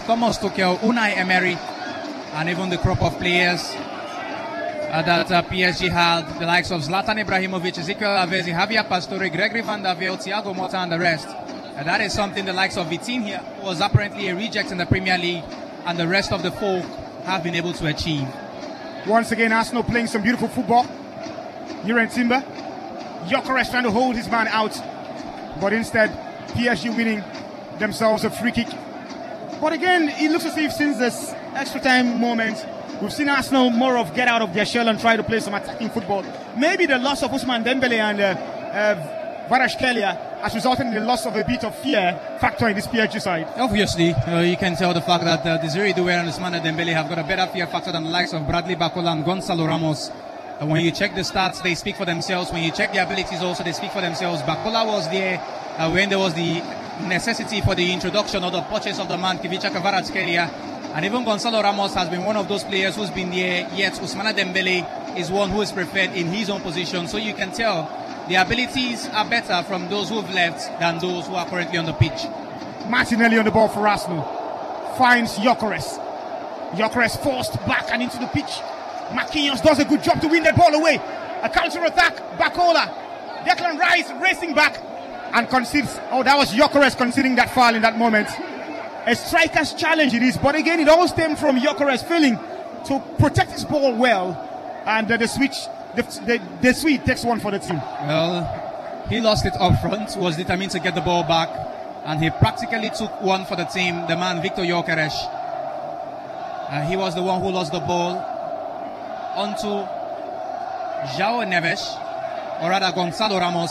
Thomas Tuchel, Unai Emery, and even the crop of players that PSG had, the likes of Zlatan Ibrahimovic, Ezekiel Lavezzi, Javier Pastore, Gregory Van der Velde, Thiago Motta, and the rest. That is something the likes of Vitinha, who was apparently a reject in the Premier League, and the rest of the folk have been able to achieve. Once again, Arsenal playing some beautiful football. Jurgen Timber, Gyökeres trying to hold his man out, but instead PSG winning themselves a free kick. But again, it looks as if since this extra time moment, we've seen Arsenal more of get out of their shell and try to play some attacking football. Maybe the loss of Ousmane Dembele and Kvaratskhelia has resulted in the loss of a bit of fear factor in this PSG side. Obviously, you can tell the fact that Desiree Doué and Ousmane Dembele have got a better fear factor than the likes of Bradley Barcola and Gonzalo Ramos. And when you check the stats, they speak for themselves. When you check the abilities also, they speak for themselves. Barcola was there when there was the necessity for the introduction or the purchase of the man Ivica Kvaratskhelia. And even Gonzalo Ramos has been one of those players who's been there, yet Ousmane Dembele is one who is preferred in his own position. So you can tell the abilities are better from those who have left than those who are currently on the pitch. Martinelli on the ball for Arsenal. Finds Gyökeres. Gyökeres forced back and into the pitch. Marquinhos does a good job to win that ball away. A counter-attack. Barcola. Declan Rice racing back and concedes. Oh, that was Gyökeres conceding that foul in that moment. A striker's challenge it is, but again, it all stemmed from Gyökeres failing to protect his ball well, and the Swede takes one for the team. Well, he lost it up front, was determined to get the ball back, and he practically took one for the team, the man Viktor Gyökeres. He was the one who lost the ball onto João Neves, or rather Gonzalo Ramos,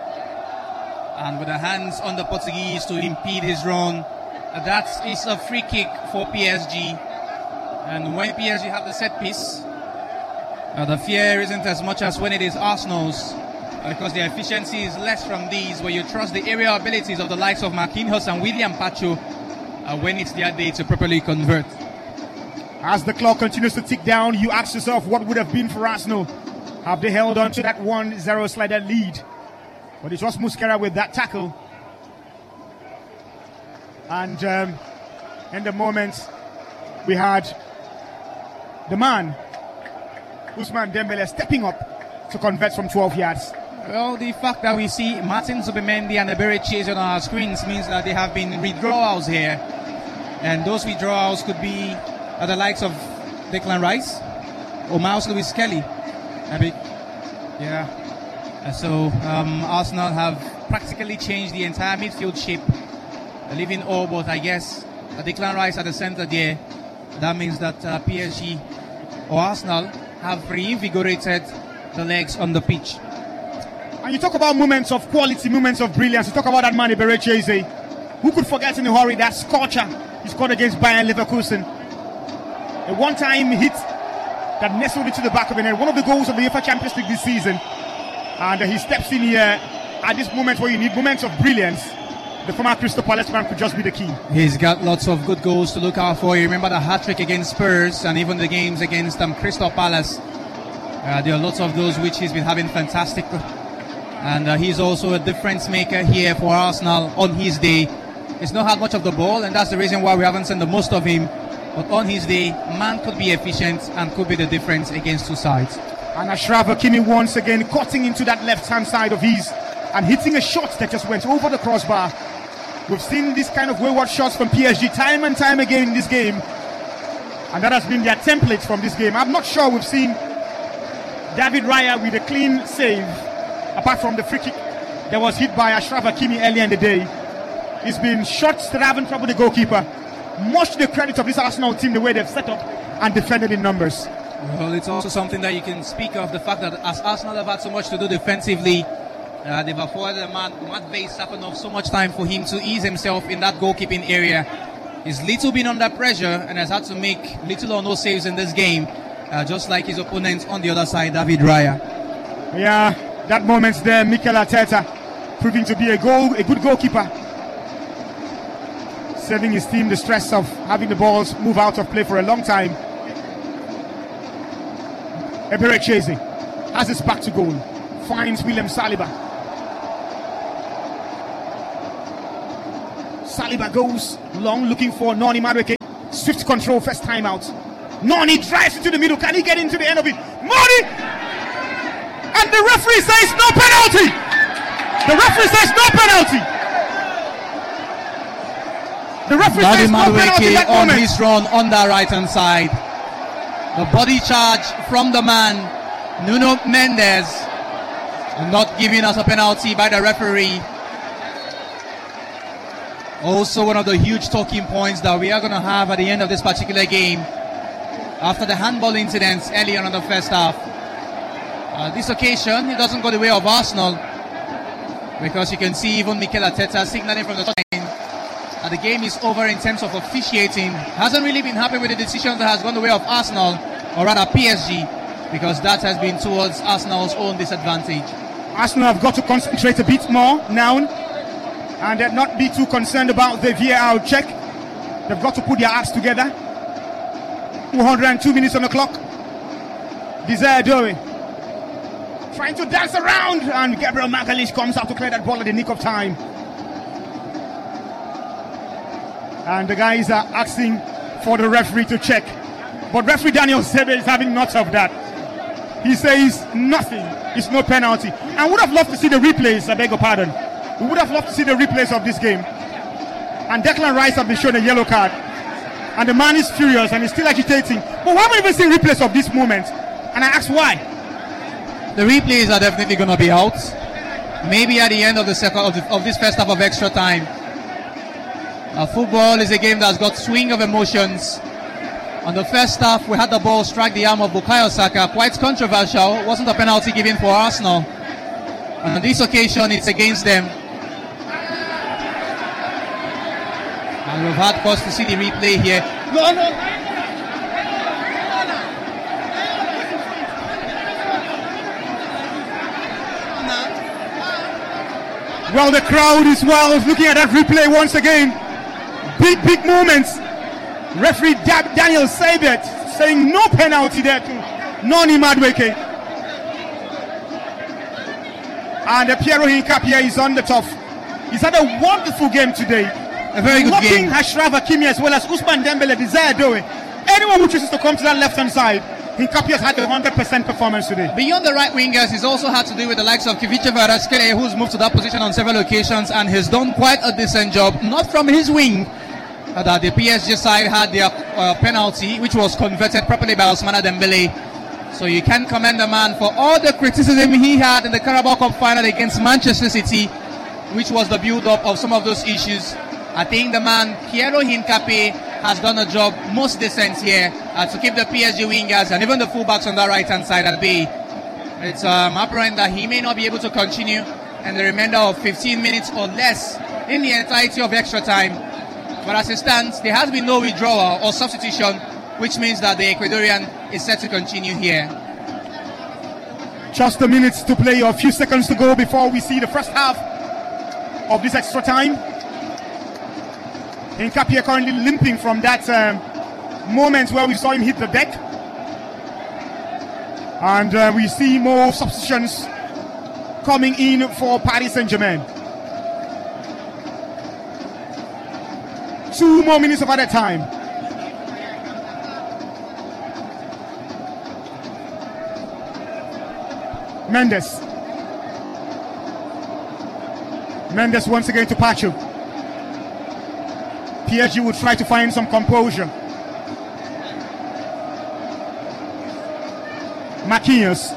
and with the hands on the Portuguese to impede his run. That is a free kick for PSG, and when PSG have the set piece, the fear isn't as much as when it is Arsenal's, because the efficiency is less from these, where you trust the aerial abilities of the likes of Marquinhos and William Pacho when it's their day to properly convert. As the clock continues to tick down, you ask yourself what would have been for Arsenal. Have they held on to that 1-0 slider lead? But it was Mosquera with that tackle. And in the moment, we had the man, Ousmane Dembele, stepping up to convert from 12 yards. Well, the fact that we see Martin Zubimendi and Eberechi on our screens means that there have been withdrawals here. And those withdrawals could be the likes of Declan Rice or Miles Lewis Kelly. So Arsenal have practically changed the entire midfield shape, leaving all but, I guess, Declan Rice at the centre there. That means that PSG or Arsenal have reinvigorated the legs on the pitch. And you talk about moments of quality, moments of brilliance. You talk about that man, Eberechi. Who could forget in a hurry that scorcher he scored against Bayern Leverkusen? A one-time hit that nestled into the back of the net. One of the goals of the UEFA Champions League this season. And he steps in here at this moment where you need moments of brilliance. The former Crystal Palace man could just be the key. He's got lots of good goals to look out for. You remember the hat-trick against Spurs and even the games against Crystal Palace. There are lots of those which he's been having fantastic. And he's also a difference maker here for Arsenal on his day. He's not had much of the ball, and that's the reason why we haven't seen the most of him. But on his day, man could be efficient and could be the difference against two sides. And Achraf Hakimi once again cutting into that left-hand side of his and hitting a shot that just went over the crossbar. We've seen this kind of wayward shots from PSG time and time again in this game, and that has been their template from this game. I'm not sure we've seen David Raya with a clean save, apart from the free kick that was hit by Achraf Hakimi earlier in the day. It's been shots that haven't troubled the goalkeeper. Much to the credit of this Arsenal team, the way they've set up and defended in numbers. Well, it's also something that you can speak of, the fact that as Arsenal have had so much to do defensively, they've afforded a man, Matvei Safonov, so much time for him to ease himself in that goalkeeping area. He's little been under pressure and has had to make little or no saves in this game, just like his opponent on the other side, David Raya. Yeah, that moment there, Mikel Arteta proving to be a good goalkeeper, saving his team the stress of having the balls move out of play for a long time. Eberechi has his back to goal, finds William Saliba. Saliba goes long looking for Noni Madueke. Swift control, first time out. Noni drives into the middle. Can he get into the end of it? Moni! And the referee says no penalty! The referee says no penalty! The referee says no penalty in that moment. On his run on the right hand side. The body charge from the man, Nuno Mendes, not giving us a penalty by the referee. Also one of the huge talking points that we are going to have at the end of this particular game after the handball incidents early on in the first half. This occasion, it doesn't go the way of Arsenal, because you can see even Mikel Arteta signaling from the line that the game is over in terms of officiating. Hasn't really been happy with the decisions that has gone the way of Arsenal, or rather PSG, because that has been towards Arsenal's own disadvantage. Arsenal have got to concentrate a bit more now and not be too concerned about the VAR check. They've got to put their acts together. 202 minutes on the clock. Desire Doe trying to dance around, and Gabriel Magalhaes comes out to clear that ball at the nick of time. And the guys are asking for the referee to check, but referee Daniel Sebe is having none of that. He says nothing, it's no penalty. And would have loved to see the replays, I beg your pardon. We would have loved to see the replays of this game. And Declan Rice have been shown a yellow card, and the man is furious and is still agitating. But we haven't even seen replays of this moment, and I ask why. The replays are definitely going to be out. Maybe at the end of the second of this first half of extra time. Football is a game that's got swing of emotions. On the first half, we had the ball strike the arm of Bukayo Saka. Quite controversial. It wasn't a penalty given for Arsenal. And on this occasion, it's against them. And we've had cause to see the replay here. No. Well, the crowd is looking at that replay once again. Big moments. Referee Daniel Sabet saying no penalty there to Noni Madueke. And Piero Hincapié is on the top. He's had a wonderful game today. A very good game. Achraf Hakimi as well as Ousmane Dembele, Desire Doe. Anyone who chooses to come to that left-hand side, Hincapié has had a 100% performance today. Beyond the right wingers, he's also had to do with the likes of Kivice Kvaratskhelia, who's moved to that position on several occasions and has done quite a decent job. Not from his wing, that the PSG side had their penalty, which was converted properly by Ousmane Dembele. So you can commend the man for all the criticism he had in the Carabao Cup final against Manchester City, which was the build-up of some of those issues. I think the man, Piero Hincapié, has done a job most decent here to keep the PSG wingers and even the fullbacks on the right-hand side at bay. It's apparent that he may not be able to continue in the remainder of 15 minutes or less in the entirety of extra time. But as it stands, there has been no withdrawal or substitution, which means that the Ecuadorian is set to continue here. Just a minute to play, or a few seconds to go before we see the first half of this extra time. Hincapié currently limping from that moment where we saw him hit the deck. And we see more substitutions coming in for Paris Saint-Germain. 2 more minutes of added time. Mendes once again to Pacho. PSG would try to find some composure. Marquinhos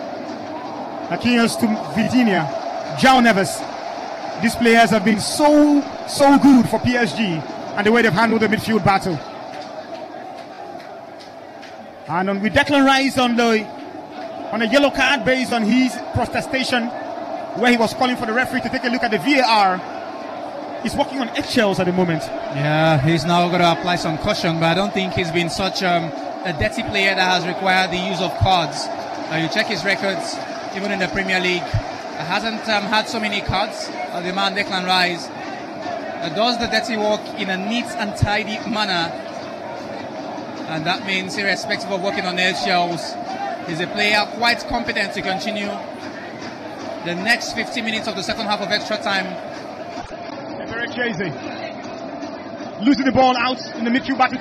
to Vitinha. João Neves. These players have been so good for PSG and the way they've handled the midfield battle. And with Declan Rice on a yellow card based on his protestation, where he was calling for the referee to take a look at the VAR. He's walking on eggshells at the moment. Yeah, he's now going to apply some caution, but I don't think he's been such a dirty player that has required the use of cards. You check his records, even in the Premier League, hasn't had so many cards. The man Declan Rice does the dirty work in a neat and tidy manner, and that means irrespective of working on eggshells, he's a player quite competent to continue the next 50 minutes of the second half of extra time. losing the ball out in the midfield battle.